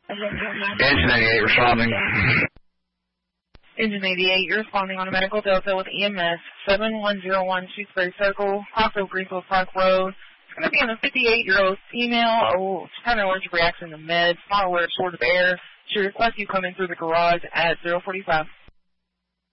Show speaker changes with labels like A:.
A: Engine 88 responding.
B: Engine 88, you're responding on a medical delta with EMS 7101 Shutesbury Circle, Crossville Greenfield Park Road. It's going to be on a 58-year-old female. Oh, she's kind of allergic reaction to meds, not alert, short of air. She requests you come in through the garage at 045.